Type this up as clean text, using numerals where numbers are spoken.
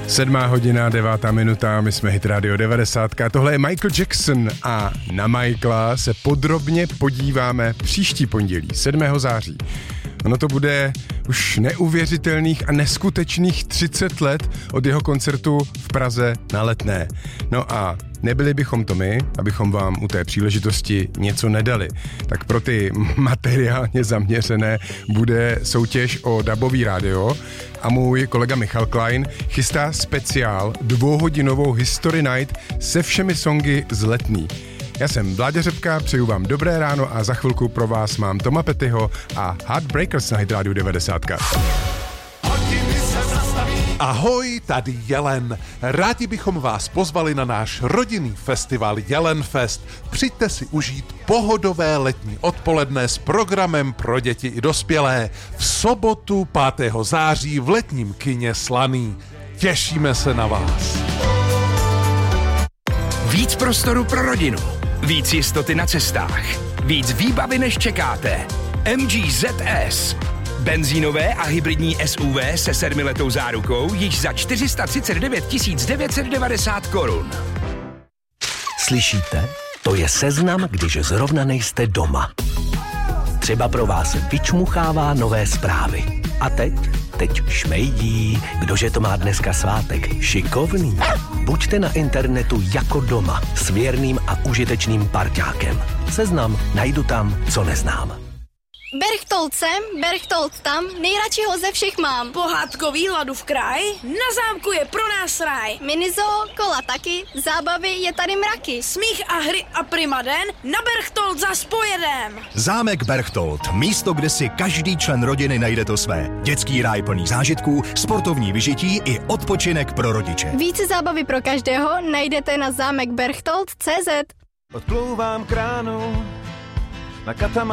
7:09, my jsme Hit Radio 90. Tohle je Michael Jackson a na Michaela se podrobně podíváme příští pondělí, 7. září. Ono to bude už neuvěřitelných a neskutečných 30 let od jeho koncertu v Praze na Letné. No a nebyli bychom to my, abychom vám u té příležitosti něco nedali. Tak pro ty materiálně zaměřené bude soutěž o dabový rádio a můj kolega Michal Klein chystá speciál 2hodinovou History Night se všemi songy z Letný. Já jsem Vláďa Řepka, přeju vám dobré ráno a za chvilku pro vás mám Toma Pettyho a Heartbreakers na Hit Radio 90. Ahoj, tady Jelen. Rádi bychom vás pozvali na náš rodinný festival Jelenfest. Přijďte si užít pohodové letní odpoledne s programem pro děti i dospělé. V sobotu 5. září v letním kině Slaný. Těšíme se na vás. Víc prostoru pro rodinu, víc jistoty na cestách, víc výbavy než čekáte. MG ZS. Benzínové a hybridní SUV se 7letou zárukou již za 439 990 korun. Slyšíte? To je seznam, když zrovna nejste doma. Třeba pro vás vyčmuchává nové zprávy. A teď šmejdí, kdože to má dneska svátek. Šikovný. Buďte na internetu jako doma s věrným a užitečným parťákem. Seznam najdu tam, co neznám. Berchtold sem, Berchtold tam, nejradši ho ze všech mám. Pohádkový hladu v kraji? Na zámku je pro nás ráj. Minizoo, kola taky, zábavy je tady mraky. Smích a hry a primaden, na Berchtold zas pojedem. Zámek Berchtold, místo, kde si každý člen rodiny najde to své. Dětský ráj plný zážitků, sportovní vyžití i odpočinek pro rodiče. Více zábavy pro každého najdete na zámekberchtold.cz. Odplouvám kránu na